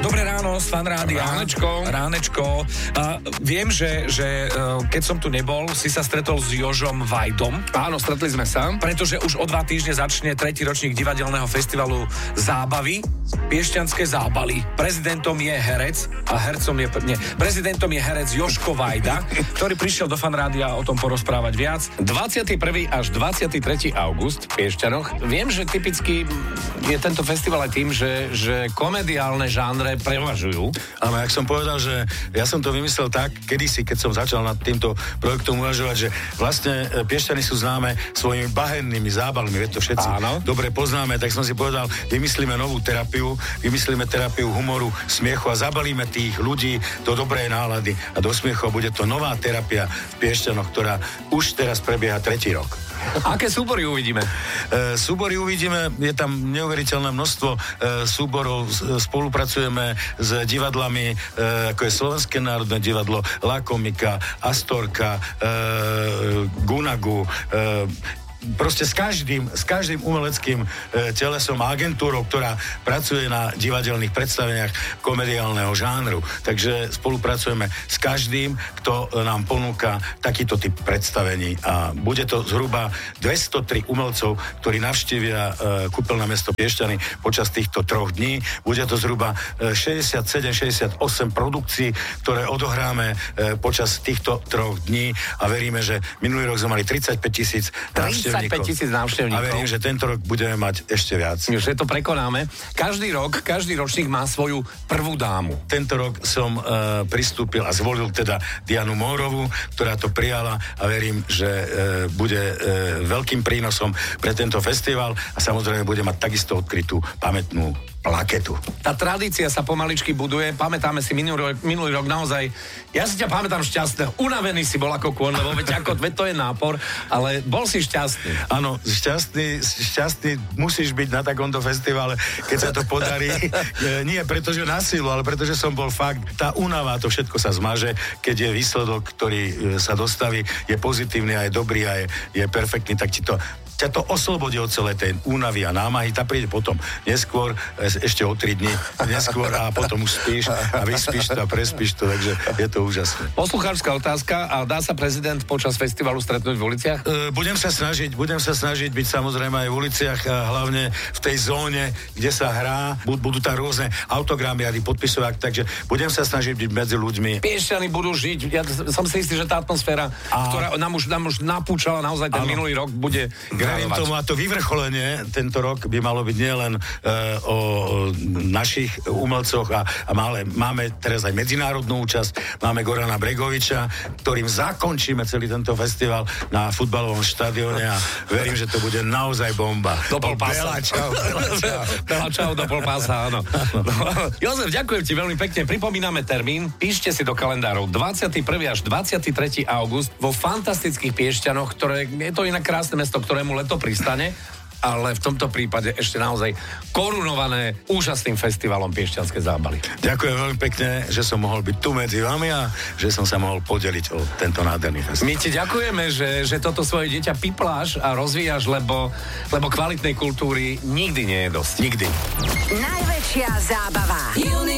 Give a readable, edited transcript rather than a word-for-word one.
Dobré ráno z Fan Rádia. Ránečko. Viem, že keď som tu nebol, si sa stretol s Jožom Vajdom. Áno, stretli sme sa. Pretože už o 2 týždne začne 3. ročník divadelného festivalu Zábavy, Piešťanské zábaly. Prezidentom je herec prezidentom je herec Jožko Vajda, ktorý prišiel do Fan Rádia o tom porozprávať viac. 21. až 23. august v Piešťanoch. Viem, že typicky je tento festival aj tým, že komediálne žánre prevažujú. Áno, jak som povedal, že ja som to vymyslel tak, kedysi, keď som začal nad týmto projektom uvažovať, že vlastne Piešťany sú známe svojimi bahennými zábalmi, veď to všetci dobre poznáme, tak som si povedal, vymyslíme novú terapiu, vymyslíme terapiu humoru, smiechu a zabalíme tých ľudí do dobrej nálady a do smiechu. Bude to nová terapia v Piešťanoch, ktorá už teraz prebieha 3. rok. Aké súbory uvidíme? Súbory uvidíme, je tam neuveriteľné množstvo súborov, spolupracujeme s divadlami, ako je Slovenské národné divadlo, La Komika, Astorka, Gunagu, proste s každým umeleckým telesom a agentúrou, ktorá pracuje na divadelných predstaveniach komediálneho žánru. Takže spolupracujeme s každým, kto nám ponúka takýto typ predstavení. A bude to zhruba 203 umelcov, ktorí navštívia kúpeľné mesto Piešťany počas týchto 3 dní. Bude to zhruba 67-68 produkcií, ktoré odohráme počas týchto 3 dní a veríme, že minulý rok sme mali 35 000 5 000 návštevníkov. A verím, že tento rok budeme mať ešte viac. Už to prekonáme. Každý ročník má svoju prvú dámu. Tento rok som pristúpil a zvolil teda Dianu Mórovú, ktorá to prijala a verím, že bude veľkým prínosom pre tento festival a samozrejme bude mať takisto odkrytú pamätnú plaketu. Tá tradícia sa pomaličky buduje. Pamätáme si minulý rok naozaj. Ja si ťa pamätám šťastného. Unavený si bol ako kôň, lebo veď to je nápor, ale bol si šťastný. Áno, šťastný musíš byť na takomto festivale, keď sa to podarí. Nie pretože na silu, ale pretože som bol fakt. Tá únava, to všetko sa zmaže, keď je výsledok, ktorý sa dostaví, je pozitívny a je dobrý a je perfektný, tak ťa to oslobodí od celej tej únavy a námahy, tá príde potom neskôr, ešte o 3 dni neskôr a potom už spíš a vyspíš to a prespíš to, takže je to úžasné. Poslucháčska otázka, a dá sa prezident počas festivalu stretnúť v uliciach? Budem sa snažiť byť samozrejme aj v uliciach, hlavne v tej zóne, kde sa hrá, budú tam rôzne autogramiady, podpisovák, takže budem sa snažiť byť medzi ľuďmi. Piešťany budú žiť, ja som si istý, že tá atmosféra, ktorá nám už napúčala naozaj ten minulý rok, bude verím tomu, a to vyvrcholenie tento rok by malo byť nielen o našich umelcoch a máme teraz aj medzinárodnú účasť, máme Gorana Bregoviča, ktorým zakončíme celý tento festival na futbalovom štadióne a verím, že to bude naozaj bomba. Do polpása. Bela čau, do polpása, áno. Jozef, ďakujem ti veľmi pekne, pripomíname termín, píšte si do kalendárov 21. až 23. august vo fantastických Piešťanoch, ktoré je to inak krásne mesto, ktorému leto pristane, ale v tomto prípade ešte naozaj korunované úžasným festivalom Piešťanské zábaly. Ďakujem veľmi pekne, že som mohol byť tu medzi vami a že som sa mohol podeliť o tento nádherný festival. My ti ďakujeme, že toto svoje dieťa pipláš a rozvíjaš, lebo kvalitnej kultúry nikdy nie je dosť. Nikdy. Najväčšia zábava.